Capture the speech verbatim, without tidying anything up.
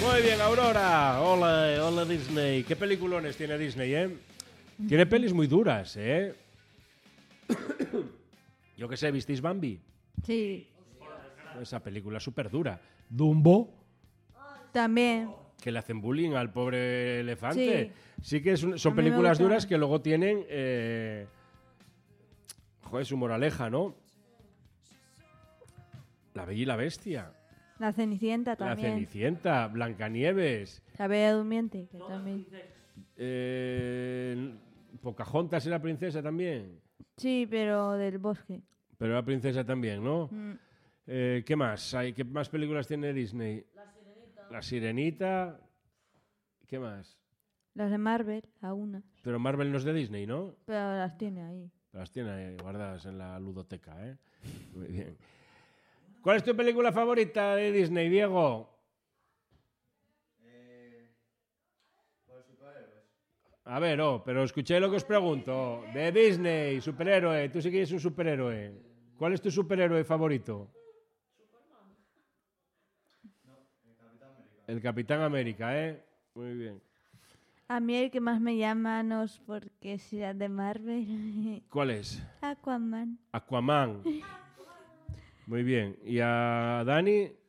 Muy bien, Aurora. Hola, hola Disney. ¿Qué peliculones tiene Disney, eh? Tiene pelis muy duras, ¿eh? Yo qué sé, ¿visteis Bambi? Sí. Esa película es súper dura. Dumbo, También. que le hacen bullying al pobre elefante. Sí, sí que es un, son A mí me películas gusta. duras que luego tienen... Eh, joder, su moraleja, ¿no? La Bella y la Bestia. La Cenicienta La también. Cenicienta, Blancanieves. La Bella Durmiente, que también. Eh, Pocahontas era princesa también. Sí, pero del bosque. Pero era princesa también, ¿no? Mm. Eh, ¿Qué más? Hay, ¿Qué más películas tiene Disney? La Sirenita. La Sirenita. ¿Qué más? Las de Marvel, algunas. Pero Marvel no es de Disney, ¿no? Pero las tiene ahí. Las tiene ahí guardadas en la ludoteca, ¿eh? Muy bien. ¿Cuál es tu película favorita de Disney, Diego? Eh, pues superhéroes. A ver, oh, pero escuché lo que os pregunto. De Disney, superhéroe. Tú sí que eres un superhéroe. ¿Cuál es tu superhéroe favorito? No, el Capitán América. El Capitán América, ¿eh? Muy bien. A mí el que más me llama no es porque sea de Marvel. ¿Cuál es? Aquaman. Aquaman. Muy bien. ¿Y a Dani?